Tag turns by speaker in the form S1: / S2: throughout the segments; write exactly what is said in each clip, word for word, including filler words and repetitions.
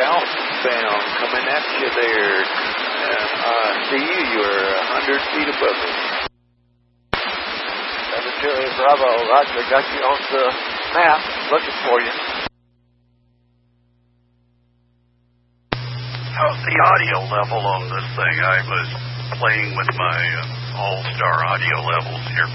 S1: southbound coming at you there. And I see you. You're one hundred feet above me.
S2: seven Charlie Bravo, Roger. Got you on the map. Looking for you.
S3: How's the audio level on this thing? I was playing with my uh, All-Star audio levels here.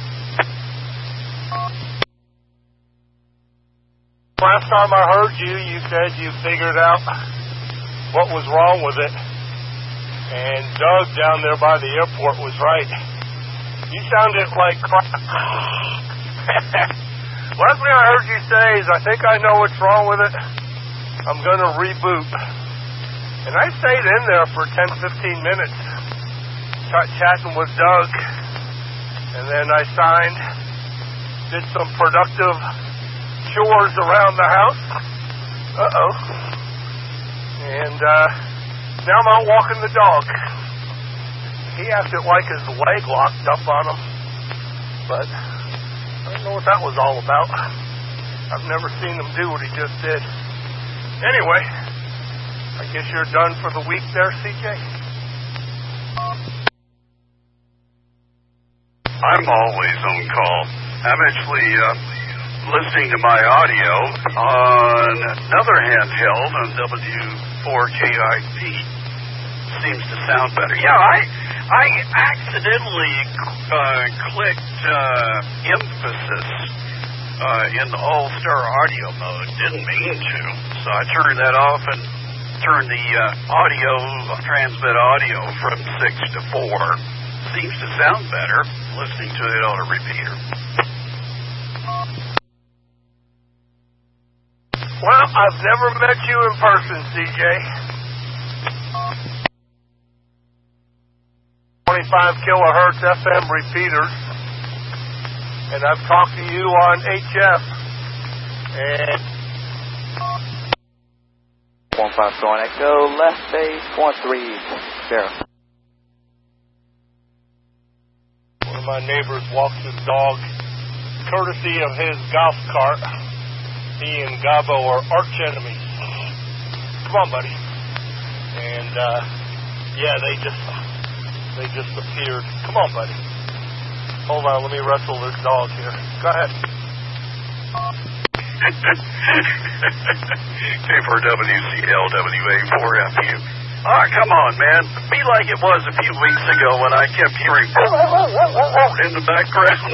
S4: Last time I heard you, you said you figured out what was wrong with it. And Doug down there by the airport was right. You sounded like crap. Last thing I heard you say is, I think I know what's wrong with it. I'm going to reboot. And I stayed in there for ten, fifteen minutes, ch- chatting with Doug. And then I signed, did some productive chores around the house. Uh-oh. And uh, now I'm out walking the dog. He acted like his leg locked up on him. But I don't know what that was all about. I've never seen him do what he just did. Anyway, I guess you're done for the week there, C J?
S3: I'm always on call. I'm actually uh, listening to my audio on another handheld on W four K I P. Seems to sound better. Yeah, I I accidentally uh, clicked uh, emphasis uh, in the All-Star audio mode. Didn't mean to, so I turned that off and turned the uh, audio, transmit audio from six to four. Seems to sound better listening to it on a repeater.
S4: Well, I've never met you in person, C J. twenty-five kilohertz F M repeaters. And I've talked to you on H F. And
S2: one five going Echo, left base, one three, Sheriff.
S4: One of my neighbors walks his dog, courtesy of his golf cart. He and Gabo are arch enemies. Come on, buddy. And, uh, yeah, they just, they just appeared. Come on, buddy. Hold on, let me wrestle this dog here. Go ahead.
S3: K four W C L W A four F U. Ah, come on, man. Be like it was a few weeks ago when I kept hearing in the background.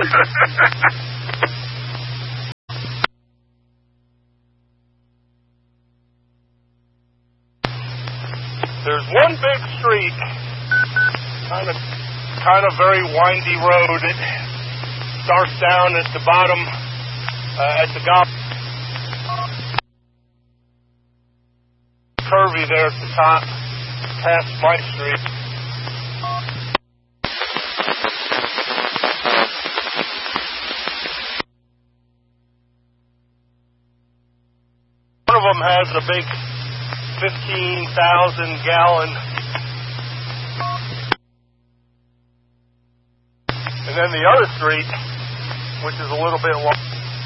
S4: There's one big street, kind of, kind of very windy road. It starts down at the bottom, uh, at the golf. Curvy there at the top, past my street. One of them has a big fifteen thousand gallon, and then the other street, which is a little bit long,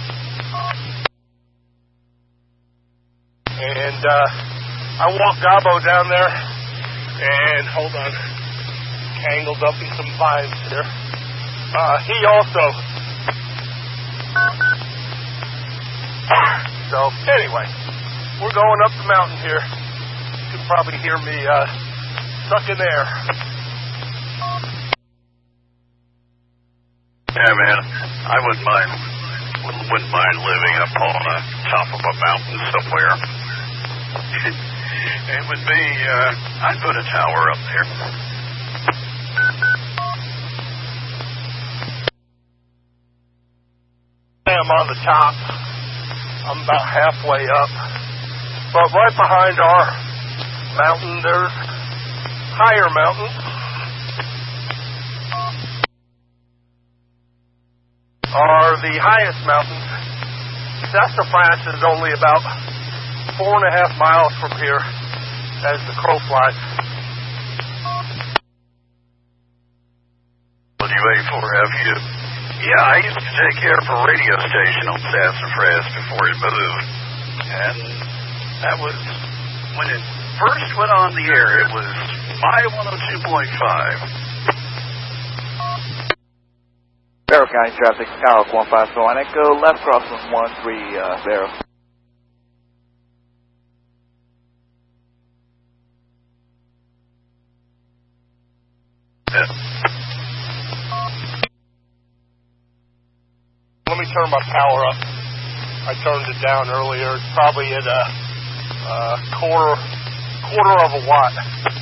S4: and uh, I walked Gabo down there, and hold on, tangled up in some vines here. Uh, he also. So anyway, we're going up the mountain here. You can probably hear me uh, sucking air.
S3: Yeah, man, I wouldn't mind, wouldn't mind living up on the top of a mountain somewhere. It would be, uh, I'd put a tower up there.
S4: I'm on the top. I'm about halfway up. But right behind our mountain, there's higher mountains. Are the highest mountains. Sassafras is only about four and a half miles from here as the crow flies.
S3: W A four F U. Yeah, I used to take care of a radio station on Sassafras before it moved. And that was when it first went on the air, it was my one oh two point five.
S2: Vero County traffic, Tower one five four, and go left crossing one three, uh, Vero.
S3: Yeah.
S4: Let me turn my power up. I turned it down earlier. It's probably at a uh, quarter quarter of a watt.